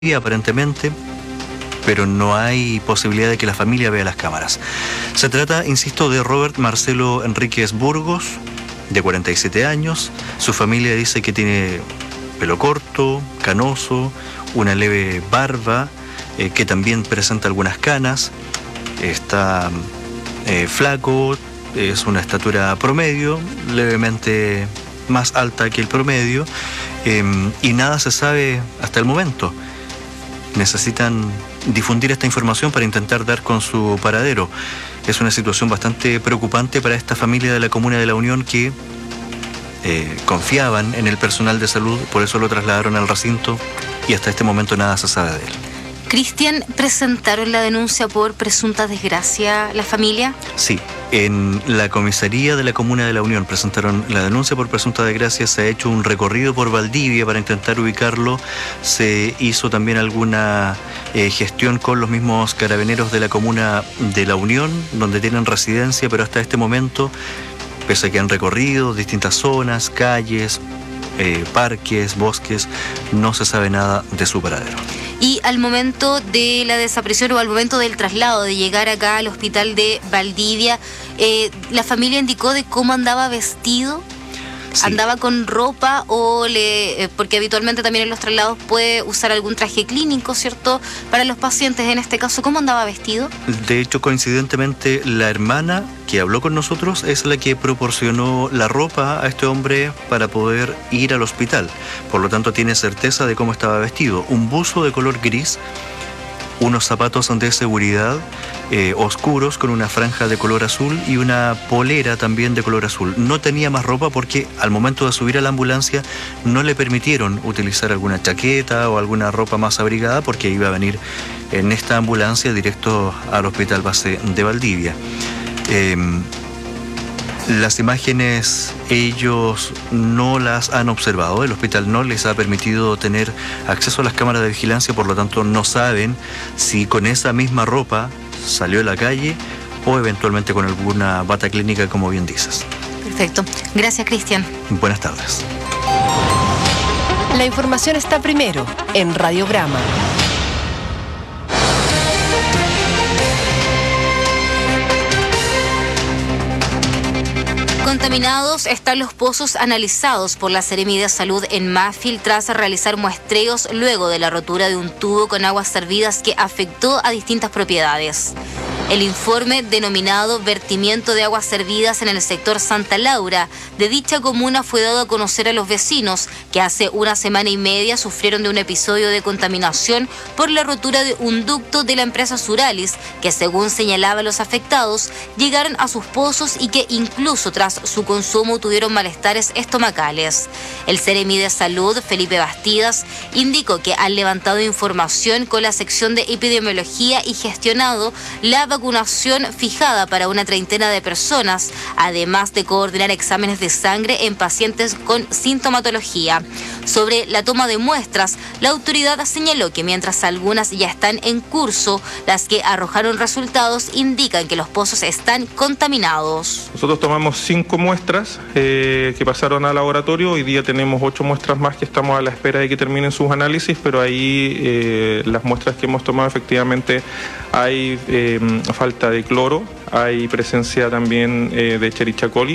aparentemente, pero no hay posibilidad de que la familia vea las cámaras. Se trata, insisto, de Robert Marcelo Enríquez Burgos, de 47 años. Su familia dice que tiene pelo corto, canoso, una leve barba, que también presenta algunas canas. Está flaco, es una estatura promedio, levemente más alta que el promedio, y nada se sabe hasta el momento. Necesitan difundir esta información para intentar dar con su paradero. Es una situación bastante preocupante para esta familia de la Comuna de La Unión que confiaban en el personal de salud, por eso lo trasladaron al recinto y hasta este momento nada se sabe de él. Cristian, ¿presentaron la denuncia por presunta desgracia la familia? Sí, en la comisaría de la Comuna de La Unión presentaron la denuncia por presunta desgracia. Se ha hecho un recorrido por Valdivia para intentar ubicarlo. Se hizo también alguna gestión con los mismos carabineros de la Comuna de La Unión, donde tienen residencia, pero hasta este momento, pese a que han recorrido distintas zonas, calles, parques, bosques, no se sabe nada de su paradero. Y al momento de la desaparición o al momento del traslado, de llegar acá al hospital de Valdivia, ¿la familia indicó de cómo andaba vestido? Sí. ¿Andaba con ropa o porque habitualmente también en los traslados puede usar algún traje clínico, ¿cierto? Para los pacientes, en este caso, ¿cómo andaba vestido? De hecho, coincidentemente, la hermana que habló con nosotros es la que proporcionó la ropa a este hombre para poder ir al hospital. Por lo tanto, tiene certeza de cómo estaba vestido. Un buzo de color gris, unos zapatos de seguridad oscuros con una franja de color azul y una polera también de color azul. No tenía más ropa porque al momento de subir a la ambulancia no le permitieron utilizar alguna chaqueta o alguna ropa más abrigada porque iba a venir en esta ambulancia directo al Hospital Base de Valdivia. Las imágenes ellos no las han observado, el hospital no les ha permitido tener acceso a las cámaras de vigilancia, por lo tanto no saben si con esa misma ropa salió a la calle o eventualmente con alguna bata clínica, como bien dices. Perfecto. Gracias, Cristian. Buenas tardes. La información está primero en Radiograma. Contaminados están los pozos analizados por la Seremi de Salud en Mafil tras realizar muestreos luego de la rotura de un tubo con aguas servidas que afectó a distintas propiedades. El informe denominado Vertimiento de aguas servidas en el sector Santa Laura de dicha comuna fue dado a conocer a los vecinos que hace una semana y media sufrieron de un episodio de contaminación por la rotura de un ducto de la empresa Suralis que, según señalaban los afectados, llegaron a sus pozos y que incluso tras su consumo tuvieron malestares estomacales. El Seremi de Salud, Felipe Bastidas, indicó que han levantado información con la sección de epidemiología y gestionado la vacunación fijada para una treintena de personas, además de coordinar exámenes de sangre en pacientes con sintomatología. Sobre la toma de muestras, la autoridad señaló que mientras algunas ya están en curso, las que arrojaron resultados indican que los pozos están contaminados. Nosotros tomamos 5 muestras que pasaron al laboratorio. Hoy día tenemos 8 muestras más que estamos a la espera de que terminen sus análisis, pero ahí las muestras que hemos tomado efectivamente hay falta de cloro, hay presencia también de Escherichia coli,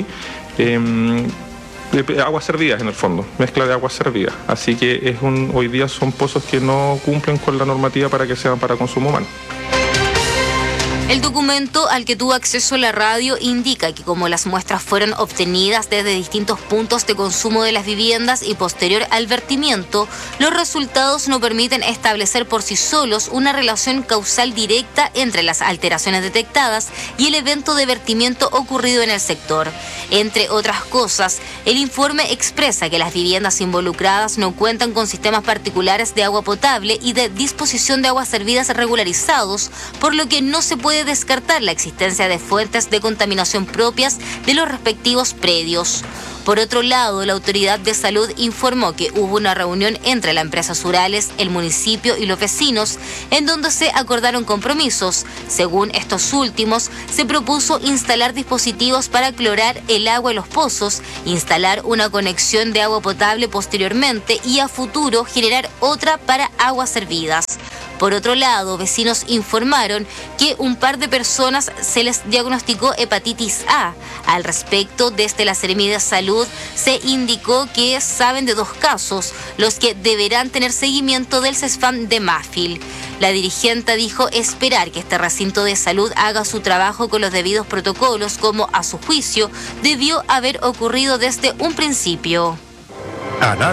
de aguas servidas en el fondo, mezcla de aguas servidas. Así que hoy día son pozos que no cumplen con la normativa para que sean para consumo humano. El documento al que tuvo acceso la radio indica que como las muestras fueron obtenidas desde distintos puntos de consumo de las viviendas y posterior al vertimiento, los resultados no permiten establecer por sí solos una relación causal directa entre las alteraciones detectadas y el evento de vertimiento ocurrido en el sector. Entre otras cosas, el informe expresa que las viviendas involucradas no cuentan con sistemas particulares de agua potable y de disposición de aguas servidas regularizados, por lo que no se puede descartar la existencia de fuentes de contaminación propias de los respectivos predios. Por otro lado, la Autoridad de Salud informó que hubo una reunión entre la empresa Surales, el municipio y los vecinos, en donde se acordaron compromisos. Según estos últimos, se propuso instalar dispositivos para clorar el agua en los pozos, instalar una conexión de agua potable posteriormente y a futuro generar otra para aguas servidas. Por otro lado, vecinos informaron que un par de personas se les diagnosticó hepatitis A. Al respecto, desde la Seremía de Salud se indicó que saben de 2 casos, los que deberán tener seguimiento del CESFAM de Mafil. La dirigente dijo esperar que este recinto de salud haga su trabajo con los debidos protocolos, como a su juicio debió haber ocurrido desde un principio.